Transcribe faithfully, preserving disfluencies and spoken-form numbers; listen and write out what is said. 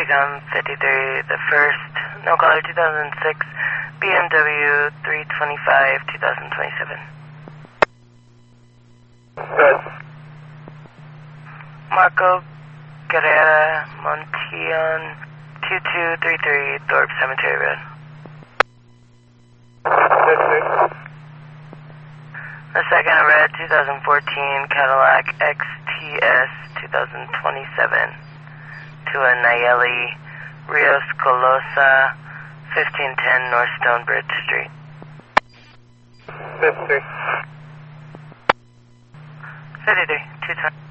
Paycom fifty-three, the first, no caller two thousand six, B M W three twenty-five, two thousand twenty-seven. Good. Marco Guerrera Montion, two two three three, Thorpe Cemetery Road. The second red two thousand fourteen Cadillac X T S two thousand twenty-seven to a Nayeli Rios Colosa, fifteen ten North Stonebridge Street. fifty-three. fifty-three, two twenty.